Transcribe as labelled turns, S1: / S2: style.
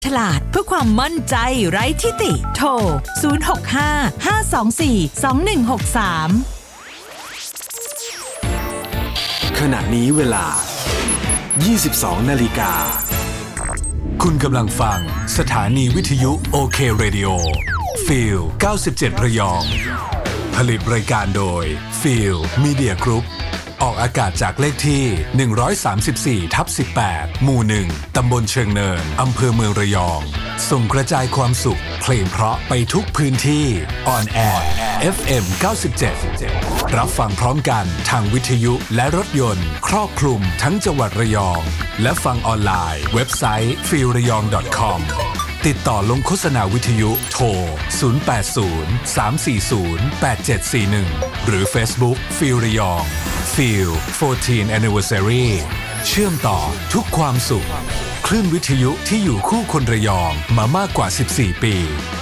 S1: ฉลาดเพื่อความมั่นใจไร้ทิฏฐิโทร065 524 2163
S2: ขณะนี้เวลา 22 นาฬิกา
S3: คุณกำลังฟังสถานีวิทยุโอเคเรดิโอฟีล97ระยองผลิตรายการโดยฟีลมีเดียกรุ๊ปออกอากาศจากเลขที่134/18หมู่1ตำบลเชิงเนินอำเภอเมืองระยองส่งกระจายความสุขเพลงเพราะไปทุกพื้นที่ออนแอร์ FM 97รับฟังพร้อมกันทางวิทยุและรถยนต์ครอบคลุมทั้งจังหวัดระยองและฟังออนไลน์เว็บไซต์ feelrayong.com ติดต่อลงโฆษณาวิทยุโทร080 340 8741หรือ Facebook Feel ระยอง Feel 14 Anniversary เชื่อมต่อทุกความสุขคลื่นวิทยุที่อยู่คู่คนระยองมามากกว่า14 ปี